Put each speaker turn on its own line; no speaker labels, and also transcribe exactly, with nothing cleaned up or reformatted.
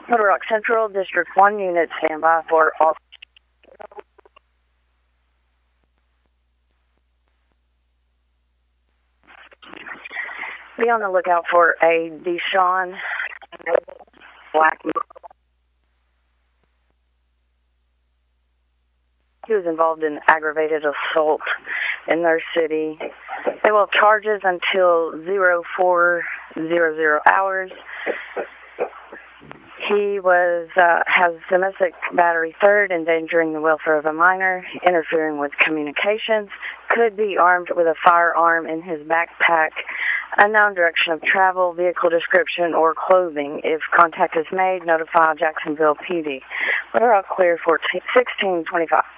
Little Rock Central, District one unit, stand by for all. Be on the lookout for a Deshaun Black. He was involved in aggravated assault in their city. They will have charges until zero four zero zero hours. He was uh, has domestic battery third, endangering the welfare of a minor, interfering with communications, could be armed with a firearm in his backpack, unknown direction of travel, vehicle description, or clothing. If contact is made, notify Jacksonville P D. We're all clear for sixteen twenty-five.